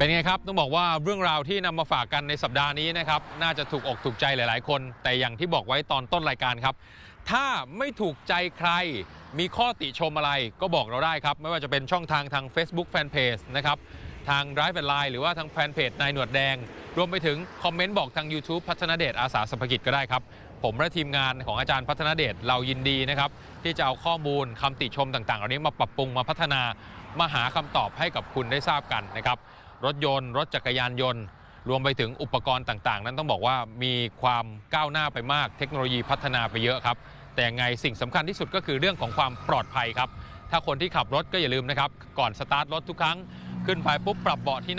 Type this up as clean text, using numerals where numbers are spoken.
เป็นไงครับต้องบอกว่าเรื่องราวที่นำมาฝากกันในสัปดาห์นี้นะครับน่าจะถูกอกถูกใจหลายๆคนแต่อย่างที่บอกไว้ตอนต้นรายการครับถ้าไม่ถูกใจใครมีข้อติชมอะไรก็บอกเราได้ครับไม่ว่าจะเป็นช่องทาง Facebook Fanpage นะครับทาง Drive and Line หรือว่าทางแฟนเพจนายหนวดแดงรวมไปถึงคอมเมนต์บอกทาง YouTube พัฒนเดชอาสาสรรพกิจก็ได้ครับผมและทีมงานของอาจารย์พัฒนเดชเรายินดีนะครับที่จะเอาข้อมูลคำติชมต่างๆเหล่านี้มาปรับปรุงมาพัฒนามาหาคำตอบให้กับคุณได้ทราบกันนะครับรถยนต์รถจักรยานยนต์รวมไปถึงอุปกรณ์ต่างๆนั้นต้องบอกว่ามีความก้าวหน้าไปมากเทคโนโลยีพัฒนาไปเยอะครับแต่ไงสิ่งสำคัญที่สุดก็คือเรื่องของความปลอดภัยครับถ้าคนที่ขับรถก็อย่าลืมนะครับก่อนสตาร์ทรถทุกครั้งขึ้นไปปุ๊บปรับเบาะที่